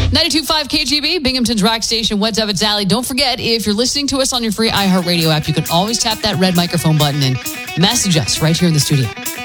92.5 KGB, Binghamton's rock station. What's up? It's Allie. Don't forget, if you're listening to us on your free iHeartRadio app, you can always tap that red microphone button and message us right here in the studio.